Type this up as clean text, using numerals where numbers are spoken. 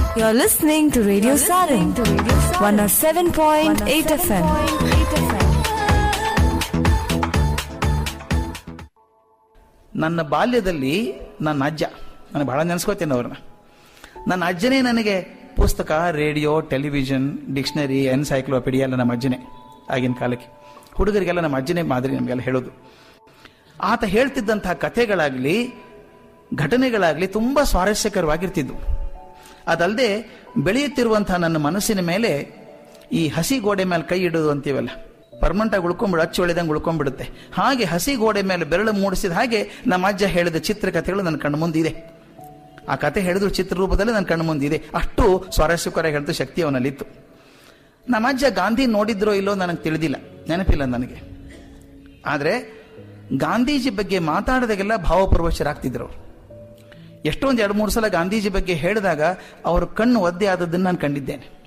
You're listening to Radio Sarang, 107.8 FM. ನನ್ನ ಬಾಲ್ಯದಲ್ಲಿ ನನ್ನ ಅಜ್ಜ, ನಾನು ಬಹಳ ನೆನೆಸ್ಕೋತೇನೆ ಅವ್ರನ್ನ. ನನ್ನ ಅಜ್ಜನೇ ನನಗೆ ಪುಸ್ತಕ, ರೇಡಿಯೋ, ಟೆಲಿವಿಷನ್, ಡಿಕ್ಷನರಿ, ಎನ್ಸೈಕ್ಲೋಪೀಡಿಯಾ ಎಲ್ಲ ನಮ್ಮ ಅಜ್ಜನೇ. ಆಗಿನ ಕಾಲಕ್ಕೆ ಹುಡುಗರಿಗೆಲ್ಲ ನಮ್ಮ ಅಜ್ಜನೇ ಮಾದರಿ ನಮಗೆಲ್ಲ ಹೇಳೋದು. ಆತ ಹೇಳ್ತಿದ್ದಂತಹ ಕಥೆಗಳಾಗಲಿ ಘಟನೆಗಳಾಗಲಿ ತುಂಬ ಸ್ವಾರಸ್ಯಕರವಾಗಿರ್ತಿದ್ವು. ಅದಲ್ಲದೆ ಬೆಳೆಯುತ್ತಿರುವಂತಹ ನನ್ನ ಮನಸ್ಸಿನ ಮೇಲೆ ಈ ಹಸಿ ಗೋಡೆ ಮೇಲೆ ಕೈ ಇಡೋದು ಅಂತೀವಲ್ಲ, ಪರ್ಮನೆಂಟಾಗಿ ಉಳ್ಕೊಂಡ್ಬಿಡು, ಅಚ್ಚು ಹೊಳೆದಂಗೆ ಉಳ್ಕೊಂಡ್ಬಿಡುತ್ತೆ. ಹಾಗೆ ಹಸಿ ಗೋಡೆ ಮೇಲೆ ಬೆರಳು ಮೂಡಿಸಿದ ಹಾಗೆ ನಮ್ಮ ಅಜ್ಜ ಹೇಳಿದ ಚಿತ್ರಕಥೆಗಳು ನನ್ನ ಕಣ್ಣು ಮುಂದಿದೆ. ಆ ಕಥೆ ಹೇಳಿದ್ರು ಚಿತ್ರರೂಪದಲ್ಲಿ ನನ್ನ ಕಣ್ಣು ಮುಂದಿದೆ. ಅಷ್ಟು ಸ್ವಾರಸ್ಯಕರ ಹೇಳಿದ ಶಕ್ತಿ ಅವನಲ್ಲಿತ್ತು. ನಮ್ಮ ಅಜ್ಜ ಗಾಂಧಿ ನೋಡಿದ್ರೋ ಇಲ್ಲೋ ನನಗೆ ತಿಳಿದಿಲ್ಲ, ನೆನಪಿಲ್ಲ ನನಗೆ. ಆದರೆ ಗಾಂಧೀಜಿ ಬಗ್ಗೆ ಮಾತಾಡಿದಾಗೆಲ್ಲ ಭಾವಪರವಶರಾಗ್ತಿದ್ರು ಅವರು. ಎಷ್ಟೊಂದು 2-3 ಸಲ ಗಾಂಧೀಜಿ ಬಗ್ಗೆ ಹೇಳಿದಾಗ ಅವರು ಕಣ್ಣು ಒದ್ದೆ ಆದದ್ದನ್ನು ನಾನು ಕಂಡಿದ್ದೇನೆ.